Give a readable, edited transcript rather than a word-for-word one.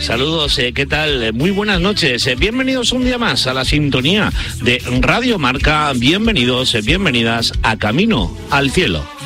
Saludos, ¿qué tal? Muy buenas noches. Bienvenidos un día más a la sintonía de Radio Marca. Bienvenidos, bienvenidas a Camino al Cielo.